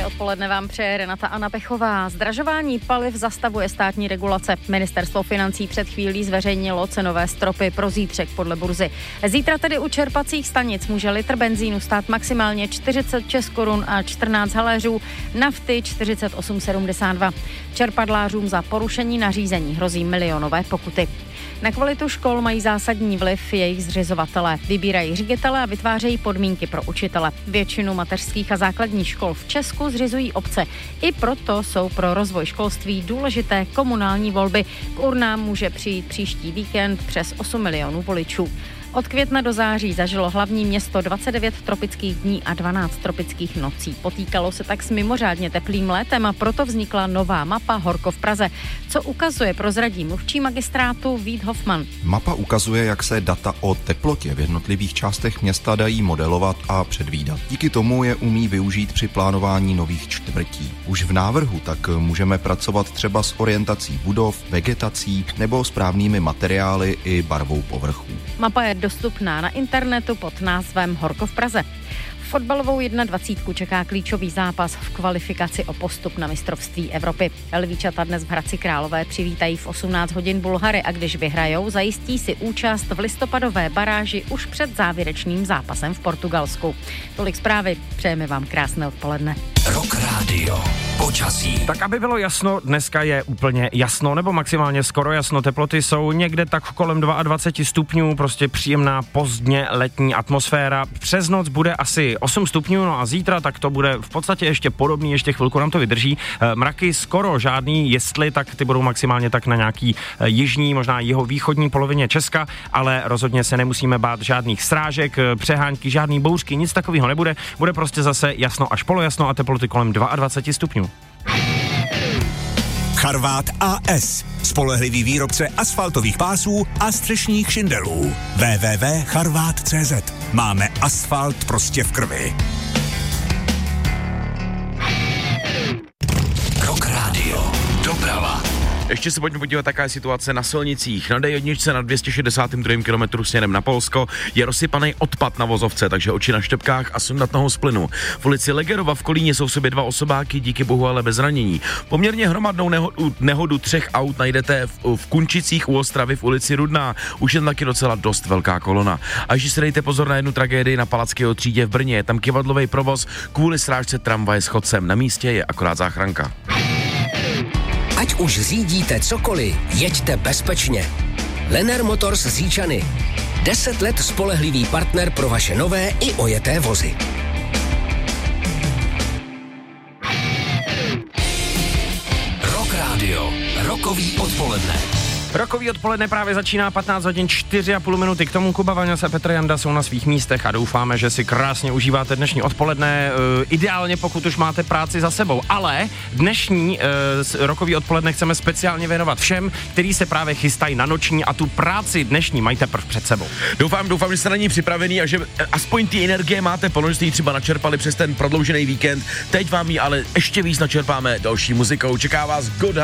odpoledne vám přeje Renata Anna Pechová. Zdražování paliv zastavuje státní regulace. Ministerstvo financí před chvílí zveřejnilo cenové stropy pro zítřek podle burzy. Zítra tedy u čerpacích stanic může litr benzínu stát maximálně 46 korun a 14 haléřů, nafty 48,72. Čerpadlářům za porušení nařízení hrozí milionové pokuty. Na kvalitu škol mají zásadní vliv jejich zřizovatelé. Vybírají ředitele a vytvářejí podmínky pro učitele. Většinu mateřských a základních škol v Česku zřizují obce. I proto jsou pro rozvoj školství důležité komunální volby. K urnám může přijít příští víkend přes 8 milionů voličů. Od května do září zažilo hlavní město 29 tropických dní a 12 tropických nocí. Potýkalo se tak s mimořádně teplým létem a proto vznikla nová mapa Horko v Praze. Co ukazuje, prozradí mluvčí magistrátu Vít Hofman. Mapa ukazuje, jak se data o teplotě v jednotlivých částech města dají modelovat a předvídat. Díky tomu je umí využít při plánování nových čtvrtí. Už v návrhu tak můžeme pracovat třeba s orientací budov, vegetací nebo správnými materiály i barvou povrchů. Mapa je dostupná na internetu pod názvem Horko v Praze. Fotbalovou 21 čeká klíčový zápas v kvalifikaci o postup na mistrovství Evropy. Lvíčata dnes v Hradci Králové přivítají v 18 hodin Bulhary a když vyhrajou, zajistí si účast v listopadové baráži už před závěrečným zápasem v Portugalsku. Tolik zprávy, přejeme vám krásné odpoledne. Rock Radio. Počasí. Tak aby bylo jasno, dneska je úplně jasno, nebo maximálně skoro jasno. Teploty jsou někde tak kolem 22 stupňů, prostě příjemná pozdně letní atmosféra. Přes noc bude asi 8 stupňů, no a zítra tak to bude v podstatě ještě podobný, ještě chvilku nám to vydrží. Mraky skoro žádný, jestli tak ty budou maximálně tak na nějaký jižní, možná jihovýchodní polovině Česka, ale rozhodně se nemusíme bát žádných srážek, přehánky, žádný bouřky, nic takového nebude. Bude prostě zase jasno až polojasno a teploty kolem 22 stupňů. Charvát AS. Spolehlivý výrobce asfaltových pásů a střešních šindelů. www.charvat.cz. Máme asfalt prostě v krvi. Rock Radio. Doprava. Ještě se pojďme podívat, jaká je situace na silnicích. Na D1 na 262. kilometru směrem na Polsko je rozsypaný odpad na vozovce, takže oči na štěpkách a sundat nohou z plynu. V ulici Legerova v Kolíně jsou v sobě 2 osobáky, díky bohu ale bez zranění. Poměrně hromadnou nehodu 3 aut najdete v Kunčicích u Ostravy v ulici Rudná. Už je taky docela dost velká kolona. A ještě si dejte pozor na jednu tragédii na Palackého třídě v Brně. Je tam kivadlový provoz kvůli srážce tramvaje s chodcem. Na místě je akorát záchranka. Ať už řídíte cokoliv, jeďte bezpečně. Lennar Motors z Říčany. 10 let spolehlivý partner pro vaše nové i ojeté vozy. Rock Radio. Rokový odpoledne. Rokový odpoledne právě začíná 15 hodin 4,5 minuty. K tomu Kuba Vaňas a Petr Janda jsou na svých místech a doufáme, že si krásně užíváte dnešní odpoledne. Ideálně, pokud už máte práci za sebou. Ale dnešní rokový odpoledne chceme speciálně věnovat všem, kteří se právě chystají na noční a tu práci dnešní mají teprve před sebou. Doufám, že jste na ní připravený a že aspoň ty energie máte plno, že jste ji třeba načerpali přes ten prodloužený víkend. Teď vám ji ale ještě víc načerpáme další muzikou. Čeká vás God